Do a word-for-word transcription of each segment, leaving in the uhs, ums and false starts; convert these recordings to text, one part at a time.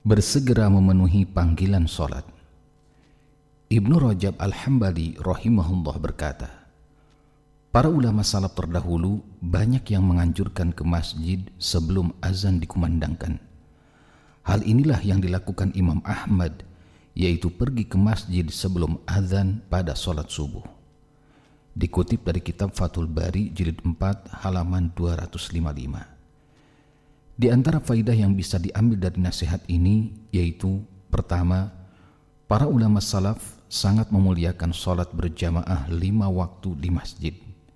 bersegera memenuhi panggilan sholat. Ibnu Rajab Al-Hambali rahimahullah berkata, para ulama salaf terdahulu banyak yang menganjurkan ke masjid sebelum azan dikumandangkan. Hal inilah yang dilakukan Imam Ahmad, yaitu pergi ke masjid sebelum azan pada sholat subuh. Dikutip dari kitab Fathul Bari jilid empat halaman dua ratus lima puluh lima. Di antara faidah yang bisa diambil dari nasihat ini yaitu, pertama, para ulama salaf sangat memuliakan sholat berjamaah lima waktu di masjid.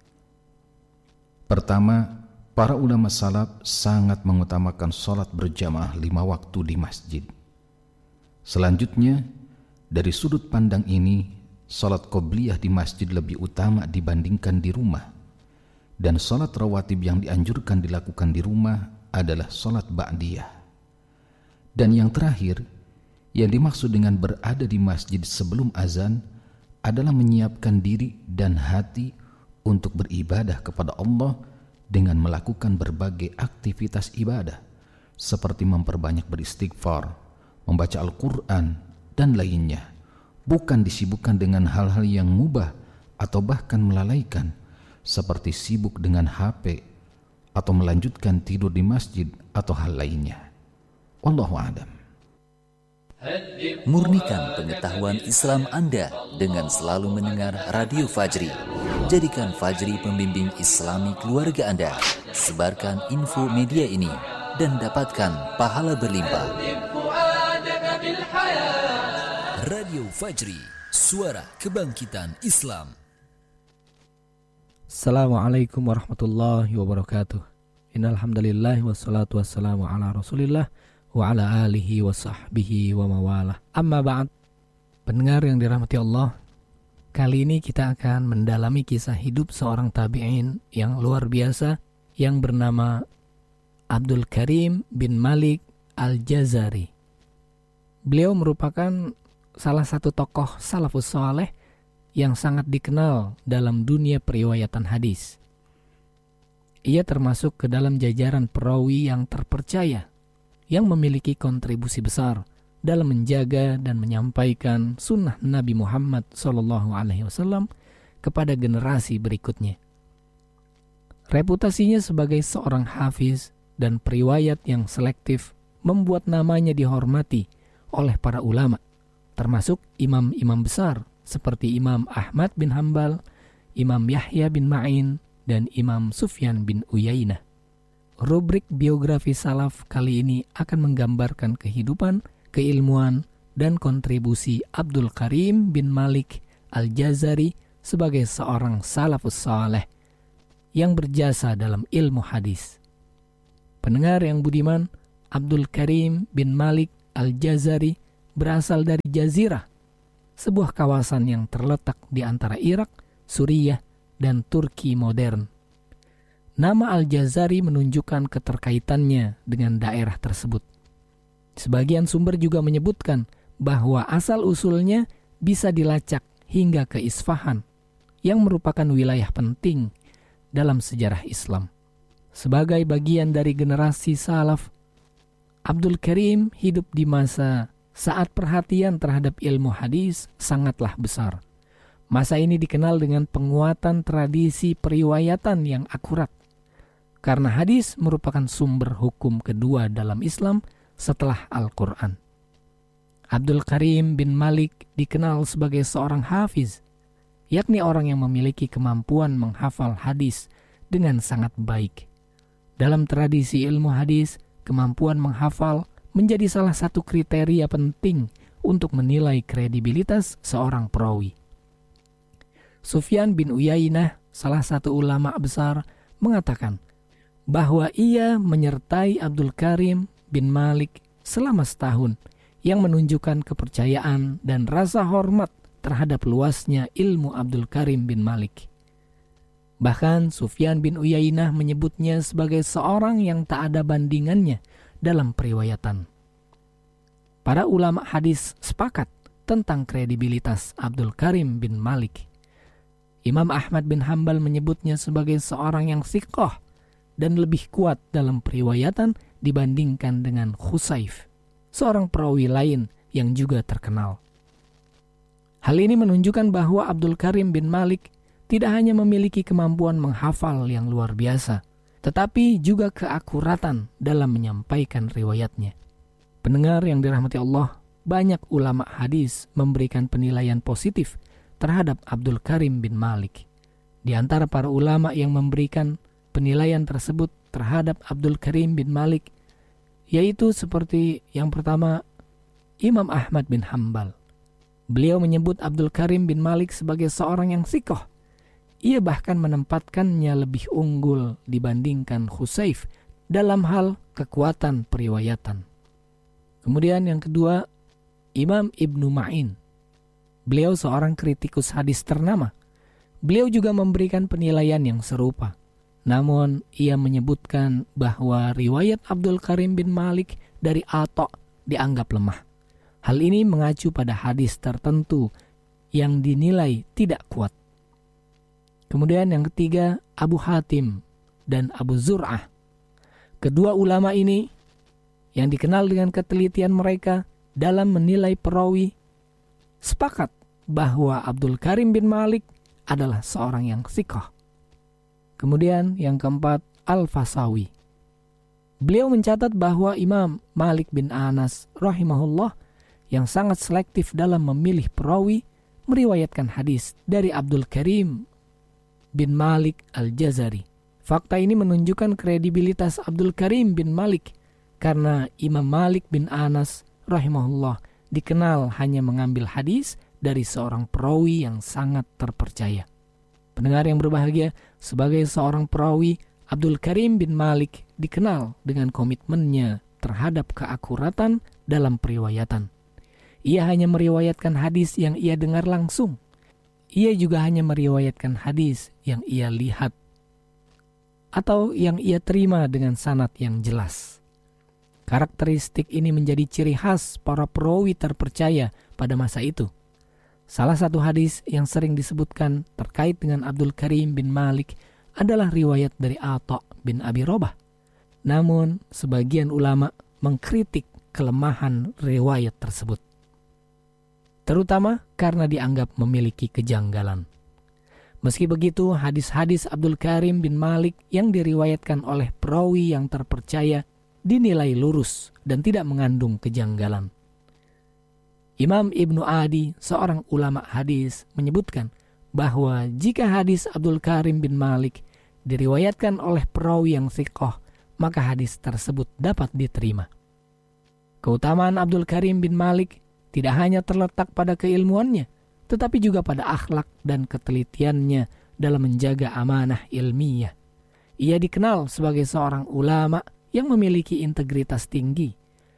Pertama, para ulama salaf sangat mengutamakan sholat berjamaah lima waktu di masjid. Selanjutnya, dari sudut pandang ini, sholat qobliyah di masjid lebih utama dibandingkan di rumah, dan sholat rawatib yang dianjurkan dilakukan di rumah adalah sholat ba'diyah. Dan yang terakhir, yang dimaksud dengan berada di masjid sebelum azan adalah menyiapkan diri dan hati untuk beribadah kepada Allah dengan melakukan berbagai aktivitas ibadah seperti memperbanyak beristighfar, membaca Al-Quran, dan lainnya, bukan disibukkan dengan hal-hal yang mubah atau bahkan melalaikan seperti sibuk dengan H P atau melanjutkan tidur di masjid atau hal lainnya. Wallahu a'lam. Murnikan pengetahuan Islam Anda dengan selalu mendengar Radio Fajri. Jadikan Fajri pembimbing Islami keluarga Anda. Sebarkan info media ini dan dapatkan pahala berlimpah. Radio Fajri, suara kebangkitan Islam. Assalamualaikum warahmatullahi wabarakatuh. Innal hamdalillah wassalatu wassalamu ala Rasulillah wa ala alihi wa sahbihi wa mawalah. Amma ba'd. Pendengar yang dirahmati Allah, kali ini kita akan mendalami kisah hidup seorang tabi'in yang luar biasa yang bernama Abdul Karim bin Malik Al-Jazari. Beliau merupakan salah satu tokoh salafus saleh yang sangat dikenal dalam dunia periwayatan hadis. Ia termasuk ke dalam jajaran perawi yang terpercaya, yang memiliki kontribusi besar dalam menjaga dan menyampaikan sunnah Nabi Muhammad shallallahu alaihi wasallam kepada generasi berikutnya. Reputasinya sebagai seorang hafiz dan periwayat yang selektif membuat namanya dihormati oleh para ulama, termasuk imam-imam besar seperti Imam Ahmad bin Hanbal, Imam Yahya bin Ma'in, dan Imam Sufyan bin Uyainah. Rubrik biografi salaf kali ini akan menggambarkan kehidupan, keilmuan, dan kontribusi Abdul Karim bin Malik Al-Jazari sebagai seorang salafus saleh yang berjasa dalam ilmu hadis. Pendengar yang budiman, Abdul Karim bin Malik Al-Jazari berasal dari Jazirah, sebuah kawasan yang terletak di antara Irak, Suriah, dan Turki modern. Nama Al-Jazari menunjukkan keterkaitannya dengan daerah tersebut. Sebagian sumber juga menyebutkan bahwa asal-usulnya bisa dilacak hingga ke Isfahan, yang merupakan wilayah penting dalam sejarah Islam. Sebagai bagian dari generasi salaf, Abdul Karim hidup di masa saat perhatian terhadap ilmu hadis sangatlah besar. Masa ini dikenal dengan penguatan tradisi periwayatan yang akurat, karena hadis merupakan sumber hukum kedua dalam Islam setelah Al-Quran. Abdul Karim bin Malik dikenal sebagai seorang hafiz, yakni orang yang memiliki kemampuan menghafal hadis dengan sangat baik. Dalam tradisi ilmu hadis, kemampuan menghafal menjadi salah satu kriteria penting untuk menilai kredibilitas seorang perawi. Sufyan bin Uyainah, salah satu ulama besar, mengatakan bahwa ia menyertai Abdul Karim bin Malik selama setahun, yang menunjukkan kepercayaan dan rasa hormat terhadap luasnya ilmu Abdul Karim bin Malik. Bahkan Sufyan bin Uyainah menyebutnya sebagai seorang yang tak ada bandingannya dalam periwayatan. Para ulama hadis sepakat tentang kredibilitas Abdul Karim bin Malik. Imam Ahmad bin Hanbal menyebutnya sebagai seorang yang thiqah dan lebih kuat dalam periwayatan dibandingkan dengan Khusaif. seorang perawi lain yang juga terkenal. Hal ini menunjukkan bahwa Abdul Karim bin Malik tidak hanya memiliki kemampuan menghafal yang luar biasa, tetapi juga keakuratan dalam menyampaikan riwayatnya. Pendengar yang dirahmati Allah, banyak ulama hadis memberikan penilaian positif terhadap Abdul Karim bin Malik. Di antara para ulama yang memberikan penilaian tersebut terhadap Abdul Karim bin Malik, yaitu seperti yang pertama, Imam Ahmad bin Hanbal. Beliau menyebut Abdul Karim bin Malik sebagai seorang yang sikoh. Ia bahkan menempatkannya lebih unggul dibandingkan Khusaif dalam hal kekuatan periwayatan. Kemudian yang kedua, Imam Ibnu Ma'in. Beliau seorang kritikus hadis ternama. Beliau juga memberikan penilaian yang serupa. Namun, ia menyebutkan bahwa riwayat Abdul Karim bin Malik dari Atha dianggap lemah. Hal ini mengacu pada hadis tertentu yang dinilai tidak kuat. Kemudian yang ketiga, Abu Hatim dan Abu Zur'ah. Kedua ulama ini yang dikenal dengan ketelitian mereka dalam menilai perawi, sepakat bahwa Abdul Karim bin Malik adalah seorang yang sikoh. Kemudian yang keempat, Al-Fasawi. Beliau mencatat bahwa Imam Malik bin Anas rahimahullah yang sangat selektif dalam memilih perawi meriwayatkan hadis dari Abdul Karim bin Malik Al-Jazari. Fakta ini menunjukkan kredibilitas Abdul Karim bin Malik karena Imam Malik bin Anas rahimahullah dikenal hanya mengambil hadis dari seorang perawi yang sangat terpercaya. Pendengar yang berbahagia, sebagai seorang perawi, Abdul Karim bin Malik dikenal dengan komitmennya terhadap keakuratan dalam periwayatan. Ia hanya meriwayatkan hadis yang ia dengar langsung. Ia juga hanya meriwayatkan hadis yang ia lihat atau yang ia terima dengan sanad yang jelas. Karakteristik ini menjadi ciri khas para perawi terpercaya pada masa itu. Salah satu hadis yang sering disebutkan terkait dengan Abdul Karim bin Malik adalah riwayat dari Atha bin Abi Robah. Namun, sebagian ulama mengkritik kelemahan riwayat tersebut, terutama karena dianggap memiliki kejanggalan. Meski begitu, hadis-hadis Abdul Karim bin Malik yang diriwayatkan oleh perawi yang terpercaya dinilai lurus dan tidak mengandung kejanggalan. Imam Ibnu Adi, seorang ulama hadis, menyebutkan bahwa jika hadis Abdul Karim bin Malik diriwayatkan oleh perawi yang thiqah, maka hadis tersebut dapat diterima. Keutamaan Abdul Karim bin Malik tidak hanya terletak pada keilmuannya, tetapi juga pada akhlak dan ketelitiannya dalam menjaga amanah ilmiah. Ia dikenal sebagai seorang ulama yang memiliki integritas tinggi.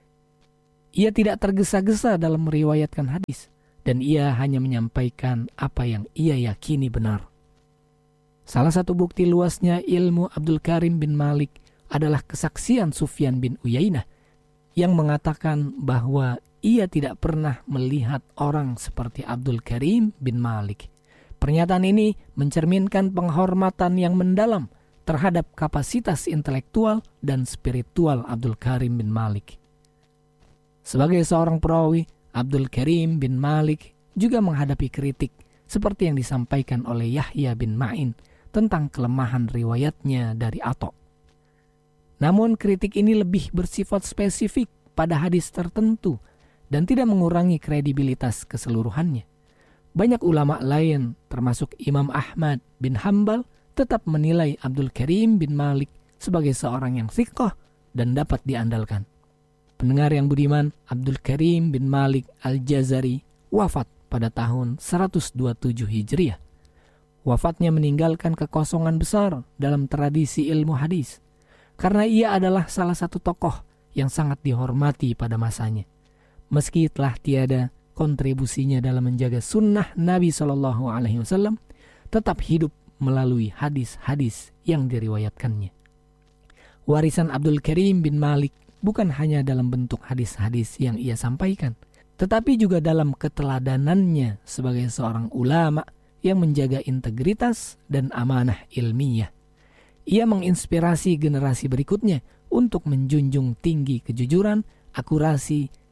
Ia tidak tergesa-gesa dalam meriwayatkan hadis, dan ia hanya menyampaikan apa yang ia yakini benar. Salah satu bukti luasnya ilmu Abdul Karim bin Malik adalah kesaksian Sufyan bin Uyainah yang mengatakan bahwa ia tidak pernah melihat orang seperti Abdul Karim bin Malik. Pernyataan ini mencerminkan penghormatan yang mendalam terhadap kapasitas intelektual dan spiritual Abdul Karim bin Malik. Sebagai seorang perawi, Abdul Karim bin Malik juga menghadapi kritik seperti yang disampaikan oleh Yahya bin Ma'in tentang kelemahan riwayatnya dari Atha. Namun kritik ini lebih bersifat spesifik pada hadis tertentu dan tidak mengurangi kredibilitas keseluruhannya. Banyak ulama lain, termasuk Imam Ahmad bin Hanbal, tetap menilai Abdul Karim bin Malik sebagai seorang yang thiqah dan dapat diandalkan. Pendengar yang budiman, Abdul Karim bin Malik Al-Jazari wafat pada tahun seratus dua puluh tujuh Hijriah. Wafatnya meninggalkan kekosongan besar dalam tradisi ilmu hadis, karena ia adalah salah satu tokoh yang sangat dihormati pada masanya. Meski telah tiada kontribusinya dalam menjaga sunnah Nabi shallallahu alaihi wasallam, tetap hidup melalui hadis-hadis yang diriwayatkannya. Warisan Abdul Karim bin Malik bukan hanya dalam bentuk hadis-hadis yang ia sampaikan, tetapi juga dalam keteladanannya sebagai seorang ulama yang menjaga integritas dan amanah ilmiah. Ia menginspirasi generasi berikutnya untuk menjunjung tinggi kejujuran, akurasi,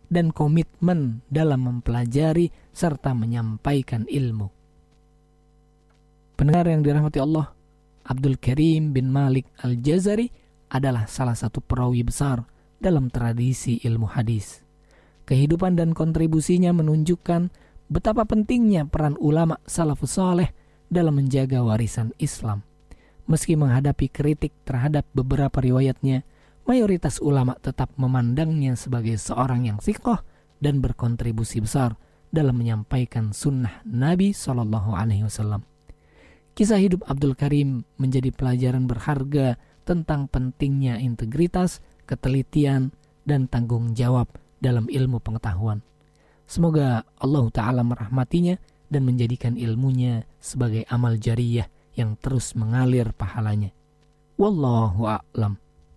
dan komitmen dalam mempelajari serta menyampaikan ilmu. Pendengar yang dirahmati Allah, Abdul Karim bin Malik Al-Jazari adalah salah satu perawi besar dalam tradisi ilmu hadis. Kehidupan dan kontribusinya menunjukkan betapa pentingnya peran ulama salafus saleh dalam menjaga warisan Islam. Meski menghadapi kritik terhadap beberapa riwayatnya, mayoritas ulama tetap memandangnya sebagai seorang yang thiqah dan berkontribusi besar dalam menyampaikan sunnah Nabi shallallahu alaihi wasallam. Kisah hidup Abdul Karim menjadi pelajaran berharga tentang pentingnya integritas, ketelitian, dan tanggung jawab dalam ilmu pengetahuan. Semoga Allah Ta'ala merahmatinya dan menjadikan ilmunya sebagai amal jariyah yang terus mengalir pahalanya. Wallahu a'lam.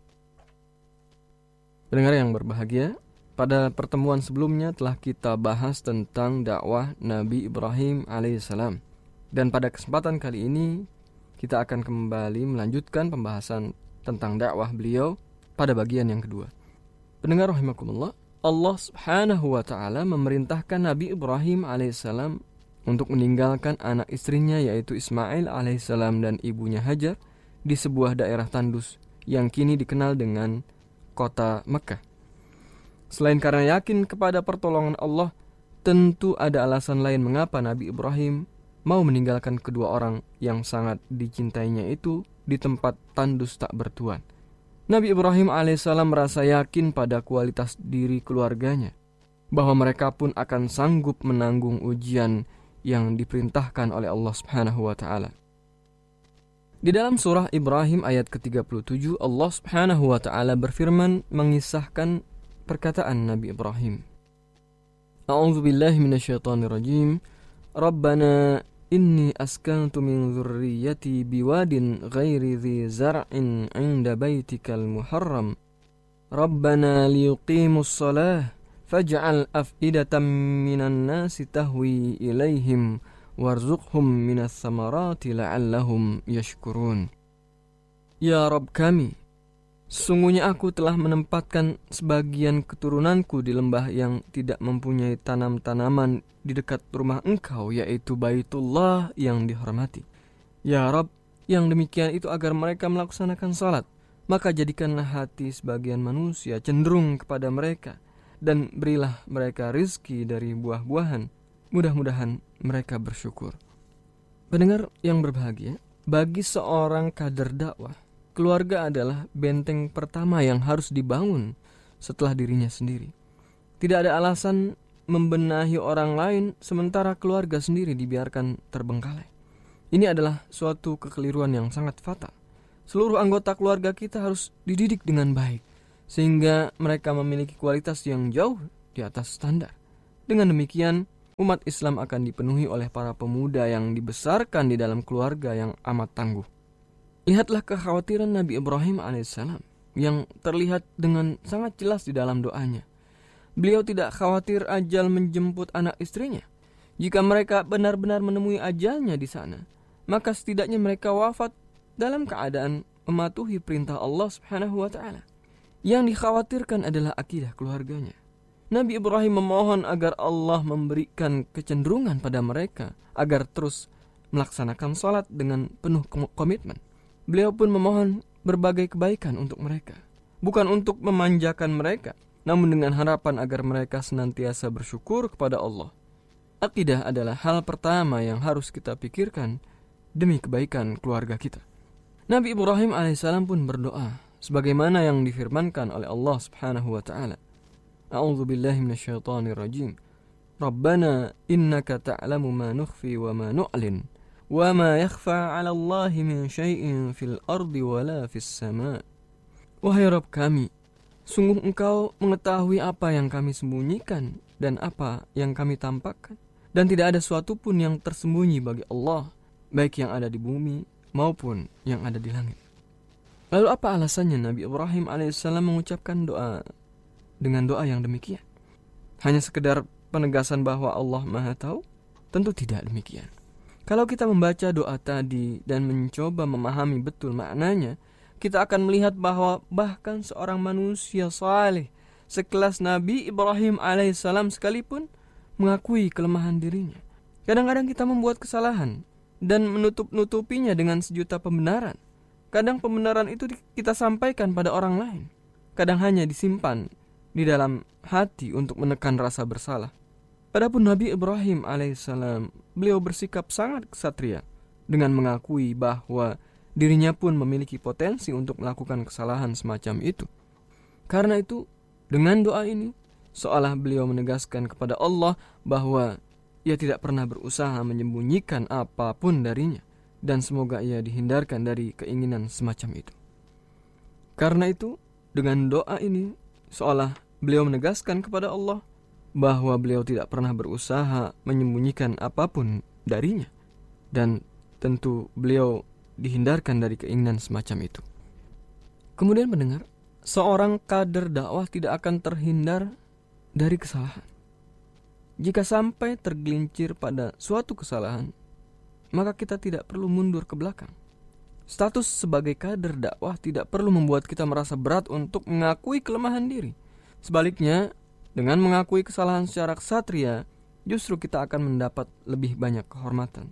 Pendengar yang berbahagia, pada pertemuan sebelumnya telah kita bahas tentang dakwah Nabi Ibrahim alaihissalam. Dan pada kesempatan kali ini, kita akan kembali melanjutkan pembahasan tentang dakwah beliau pada bagian yang kedua. Pendengar rahimakumullah, Allah subhanahu wa ta'ala memerintahkan Nabi Ibrahim alaihissalam untuk meninggalkan anak istrinya yaitu Ismail alaihissalam dan ibunya Hajar di sebuah daerah tandus yang kini dikenal dengan kota Mekah. Selain karena yakin kepada pertolongan Allah, tentu ada alasan lain mengapa Nabi Ibrahim mau meninggalkan kedua orang yang sangat dicintainya itu di tempat tandus tak bertuan. Nabi Ibrahim alaihissalam merasa yakin pada kualitas diri keluarganya, bahwa mereka pun akan sanggup menanggung ujian yang diperintahkan oleh Allah subhanahu wa ta'ala. Di dalam surah Ibrahim ayat ke tiga puluh tujuh, Allah subhanahu wa ta'ala berfirman mengisahkan perkataan Nabi Ibrahim. A'udzu billahi minasyaitonir rajim. Rabbana inni askantu min dzurriyyati biwadin ghairi dzi zar'in 'inda baitikal muharram. Rabbana liyuqimus shalah faj'al af'idatan minan nasi tahwi ilaihim warzuqhum minas samarati la'allahum yashkurun. Ya Rabb kami, sesungguhnya aku telah menempatkan sebagian keturunanku di lembah yang tidak mempunyai tanam-tanaman di dekat rumah Engkau, yaitu Baitullah yang dihormati. Ya Rabb, yang demikian itu agar mereka melaksanakan salat, maka jadikanlah hati sebagian manusia cenderung kepada mereka, dan berilah mereka rizki dari buah-buahan. Mudah-mudahan mereka bersyukur. Pendengar yang berbahagia, bagi seorang kader dakwah, keluarga adalah benteng pertama yang harus dibangun setelah dirinya sendiri. Tidak ada alasan membenahi orang lain sementara keluarga sendiri dibiarkan terbengkalai. Ini adalah suatu kekeliruan yang sangat fatal. Seluruh anggota keluarga kita harus dididik dengan baik, sehingga mereka memiliki kualitas yang jauh di atas standar. Dengan demikian, umat Islam akan dipenuhi oleh para pemuda yang dibesarkan di dalam keluarga yang amat tangguh. Lihatlah kekhawatiran Nabi Ibrahim alaihissalam yang terlihat dengan sangat jelas di dalam doanya. Beliau tidak khawatir ajal menjemput anak istrinya. Jika mereka benar-benar menemui ajalnya di sana, maka setidaknya mereka wafat dalam keadaan mematuhi perintah Allah subhanahu wa ta'ala. Yang dikhawatirkan adalah akidah keluarganya. Nabi Ibrahim memohon agar Allah memberikan kecenderungan pada mereka agar terus melaksanakan salat dengan penuh komitmen. Beliau pun memohon berbagai kebaikan untuk mereka, bukan untuk memanjakan mereka, namun dengan harapan agar mereka senantiasa bersyukur kepada Allah. Akidah adalah hal pertama yang harus kita pikirkan demi kebaikan keluarga kita. Nabi Ibrahim alaihissalam pun berdoa sebagaimana yang difirmankan oleh Allah subhanahu wa ta'ala. A'udzu billahi minasyaitonir rajim. Rabbana innaka ta'lamu ma nukhfi wa ma nu'lin wa ma yakhfa 'ala Allahi min syai'in fil ardi wala fis sama'. Wahai Rabb kami, sungguh Engkau mengetahui apa yang kami sembunyikan dan apa yang kami tampakkan, dan tidak ada suatu pun yang tersembunyi bagi Allah, baik yang ada di bumi maupun yang ada di langit. Lalu apa alasannya Nabi Ibrahim alaihissalam mengucapkan doa dengan doa yang demikian? Hanya sekedar penegasan bahwa Allah Maha Tahu? Tentu tidak demikian. Kalau kita membaca doa tadi dan mencoba memahami betul maknanya, kita akan melihat bahwa bahkan seorang manusia saleh sekelas Nabi Ibrahim alaihissalam sekalipun mengakui kelemahan dirinya. Kadang-kadang kita membuat kesalahan dan menutup-nutupinya dengan sejuta pembenaran. Kadang pembenaran itu kita sampaikan pada orang lain. Kadang hanya disimpan di dalam hati untuk menekan rasa bersalah. Adapun Nabi Ibrahim alaihissalam, beliau bersikap sangat ksatria dengan mengakui bahwa dirinya pun memiliki potensi untuk melakukan kesalahan semacam itu. Karena itu, dengan doa ini, seolah beliau menegaskan kepada Allah bahwa ia tidak pernah berusaha menyembunyikan apapun darinya, dan semoga ia dihindarkan dari keinginan semacam itu. Karena itu, dengan doa ini, seolah beliau menegaskan kepada Allah bahwa beliau tidak pernah berusaha menyembunyikan apapun darinya, dan tentu beliau dihindarkan dari keinginan semacam itu. Kemudian mendengar, seorang kader dakwah tidak akan terhindar dari kesalahan. Jika sampai tergelincir pada suatu kesalahan, maka kita tidak perlu mundur ke belakang. Status sebagai kader dakwah tidak perlu membuat kita merasa berat untuk mengakui kelemahan diri. Sebaliknya, dengan mengakui kesalahan secara ksatria, justru kita akan mendapat lebih banyak kehormatan.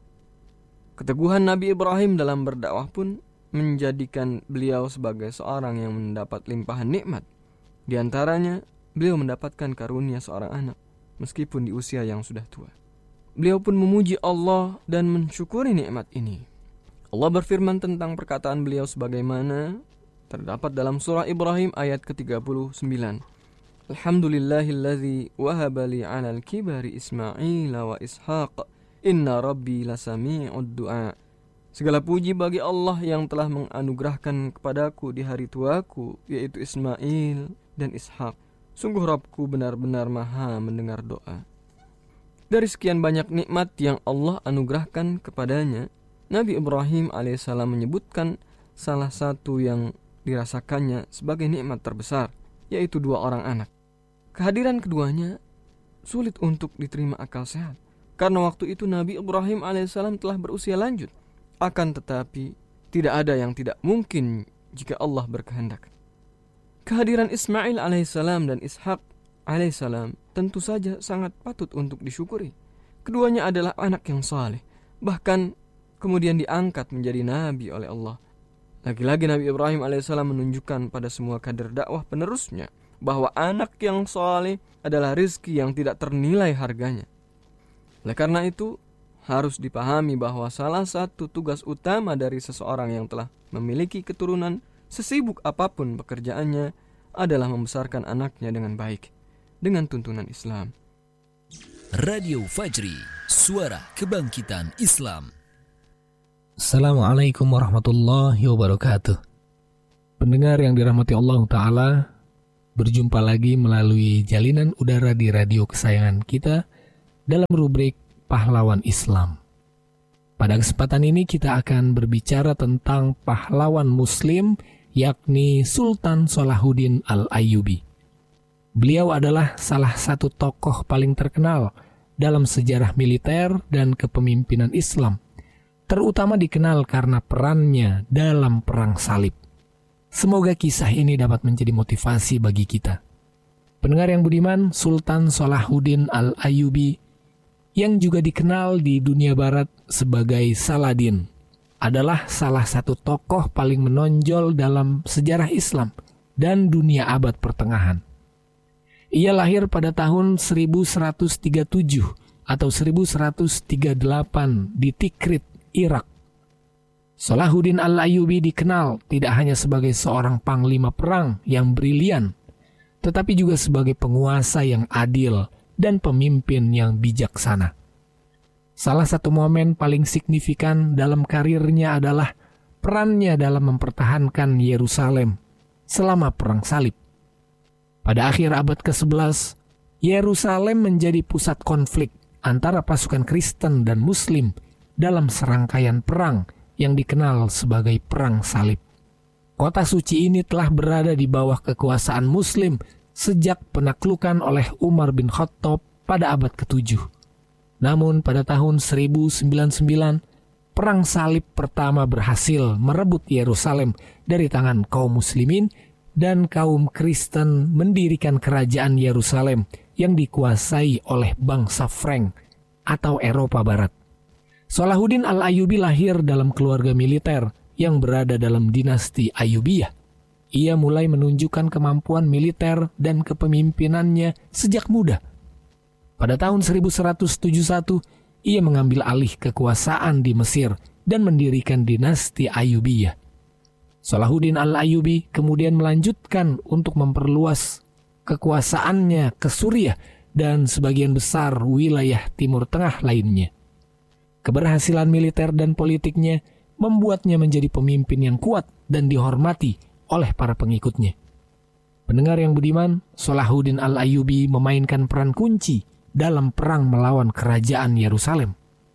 Keteguhan Nabi Ibrahim dalam berdakwah pun menjadikan beliau sebagai seorang yang mendapat limpahan nikmat. Di antaranya, beliau mendapatkan karunia seorang anak, meskipun di usia yang sudah tua. Beliau pun memuji Allah dan mensyukuri nikmat ini. Allah berfirman tentang perkataan beliau sebagaimana terdapat dalam surah Ibrahim ayat ke tiga puluh sembilan. Alhamdulillahilladzi wahaba li 'alal kibari Ismaila wa Ishaq. Inna rabbi lasami'ud du'a. Segala puji bagi Allah yang telah menganugerahkan kepadaku di hari tuaku, yaitu Ismail dan Ishak. Sungguh Rabbku benar-benar maha mendengar doa. Dari sekian banyak nikmat yang Allah anugerahkan kepadanya, Nabi Ibrahim alaihissalam menyebutkan salah satu yang dirasakannya sebagai nikmat terbesar, yaitu dua orang anak. Kehadiran keduanya sulit untuk diterima akal sehat, karena waktu itu Nabi Ibrahim alaihissalam telah berusia lanjut. Akan tetapi, tidak ada yang tidak mungkin jika Allah berkehendak. Kehadiran Ismail alaihissalam dan Ishak alaihissalam tentu saja sangat patut untuk disyukuri. Keduanya adalah anak yang saleh, bahkan kemudian diangkat menjadi nabi oleh Allah. Lagi-lagi Nabi Ibrahim alaihissalam menunjukkan pada semua kader dakwah penerusnya bahwa anak yang saleh adalah rezeki yang tidak ternilai harganya. Oleh karena itu, harus dipahami bahwa salah satu tugas utama dari seseorang yang telah memiliki keturunan, sesibuk apapun pekerjaannya, adalah membesarkan anaknya dengan baik, dengan tuntunan Islam. Radio Fajri, suara kebangkitan Islam. Assalamualaikum warahmatullahi wabarakatuh. Pendengar yang dirahmati Allah Ta'ala, berjumpa lagi melalui jalinan udara di radio kesayangan kita dalam rubrik Pahlawan Islam. Pada kesempatan ini kita akan berbicara tentang pahlawan Muslim, yakni Sultan Salahuddin Al-Ayyubi. Beliau adalah salah satu tokoh paling terkenal dalam sejarah militer dan kepemimpinan Islam, terutama dikenal karena perannya dalam Perang Salib. Semoga kisah ini dapat menjadi motivasi bagi kita. Pendengar yang budiman, Sultan Salahuddin Al-Ayyubi yang juga dikenal di dunia barat sebagai Saladin, adalah salah satu tokoh paling menonjol dalam sejarah Islam dan dunia abad pertengahan. Ia lahir pada tahun seribu seratus tiga puluh tujuh atau seribu seratus tiga puluh delapan di Tikrit, Irak. Salahuddin Al-Ayyubi dikenal tidak hanya sebagai seorang panglima perang yang brilian, tetapi juga sebagai penguasa yang adil dan pemimpin yang bijaksana. Salah satu momen paling signifikan dalam karirnya adalah perannya dalam mempertahankan Yerusalem selama Perang Salib. Pada akhir abad kesebelas, Yerusalem menjadi pusat konflik antara pasukan Kristen dan Muslim dalam serangkaian perang yang dikenal sebagai Perang Salib. Kota suci ini telah berada di bawah kekuasaan Muslim sejak penaklukan oleh Umar bin Khattab pada abad ketujuh. Namun pada tahun seribu sembilan puluh sembilan, Perang Salib pertama berhasil merebut Yerusalem dari tangan kaum muslimin dan kaum Kristen mendirikan kerajaan Yerusalem yang dikuasai oleh bangsa Frank atau Eropa Barat. Salahuddin Al-Ayyubi lahir dalam keluarga militer yang berada dalam dinasti Ayyubiyah. Ia mulai menunjukkan kemampuan militer dan kepemimpinannya sejak muda. Pada tahun seribu seratus tujuh puluh satu, ia mengambil alih kekuasaan di Mesir dan mendirikan dinasti Ayyubiyah. Salahuddin Al-Ayyubi kemudian melanjutkan untuk memperluas kekuasaannya ke Suriah dan sebagian besar wilayah Timur Tengah lainnya. Keberhasilan militer dan politiknya membuatnya menjadi pemimpin yang kuat dan dihormati oleh para pengikutnya. Pendengar yang budiman, Salahuddin Al-Ayyubi memainkan peran kunci dalam perang melawan kerajaan Yerusalem.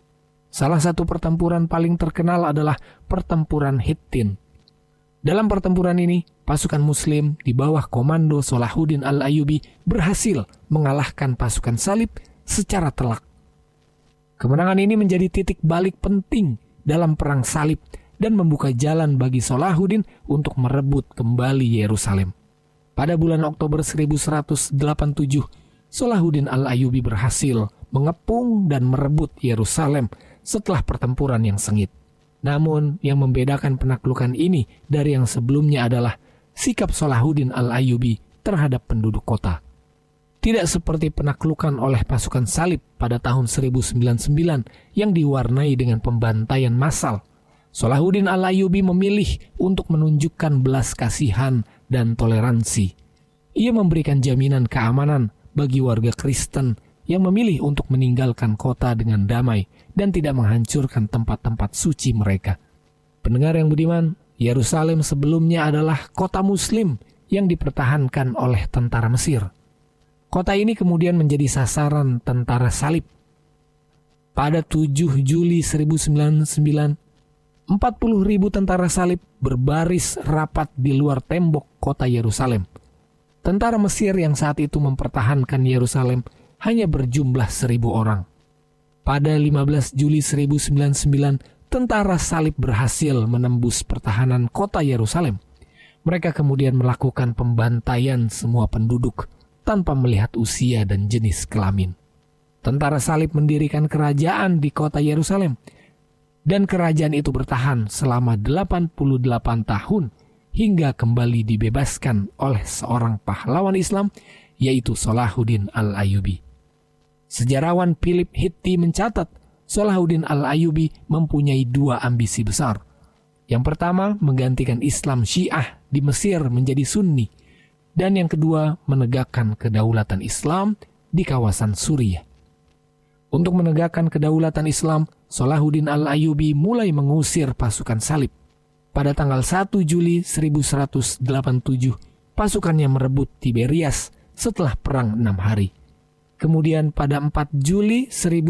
Salah satu pertempuran paling terkenal adalah pertempuran Hittin. Dalam pertempuran ini, pasukan Muslim di bawah komando Salahuddin Al-Ayyubi berhasil mengalahkan pasukan Salib secara telak. Kemenangan ini menjadi titik balik penting dalam perang Salib dan membuka jalan bagi Salahuddin untuk merebut kembali Yerusalem. Pada bulan Oktober seribu seratus delapan puluh tujuh, Salahuddin Al-Ayyubi berhasil mengepung dan merebut Yerusalem setelah pertempuran yang sengit. Namun, yang membedakan penaklukan ini dari yang sebelumnya adalah sikap Salahuddin Al-Ayyubi terhadap penduduk kota. Tidak seperti penaklukan oleh pasukan Salib pada tahun seribu sembilan puluh sembilan yang diwarnai dengan pembantaian massal. Salahuddin Al-Ayyubi memilih untuk menunjukkan belas kasihan dan toleransi. Ia memberikan jaminan keamanan bagi warga Kristen yang memilih untuk meninggalkan kota dengan damai dan tidak menghancurkan tempat-tempat suci mereka. Pendengar yang budiman, Yerusalem sebelumnya adalah kota Muslim yang dipertahankan oleh tentara Mesir. Kota ini kemudian menjadi sasaran tentara Salib. Pada tujuh Juli seribu sembilan ratus sembilan puluh sembilan, empat puluh ribu tentara Salib berbaris rapat di luar tembok kota Yerusalem. Tentara Mesir yang saat itu mempertahankan Yerusalem hanya berjumlah seribu orang. Pada lima belas Juli seribu sembilan ratus sembilan, tentara Salib berhasil menembus pertahanan kota Yerusalem. Mereka kemudian melakukan pembantaian semua penduduk tanpa melihat usia dan jenis kelamin. Tentara Salib mendirikan kerajaan di kota Yerusalem, dan kerajaan itu bertahan selama delapan puluh delapan tahun hingga kembali dibebaskan oleh seorang pahlawan Islam, yaitu Salahuddin Al-Ayyubi. Sejarawan Philip Hitti mencatat Salahuddin Al-Ayyubi mempunyai dua ambisi besar. Yang pertama, menggantikan Islam Syiah di Mesir menjadi Sunni, dan yang kedua, menegakkan kedaulatan Islam di kawasan Suriah. Untuk menegakkan kedaulatan Islam, Salahuddin Al-Ayyubi mulai mengusir pasukan Salib. Pada tanggal satu Juli seribu seratus delapan puluh tujuh, pasukannya merebut Tiberias setelah perang enam hari. Kemudian pada empat Juli seribu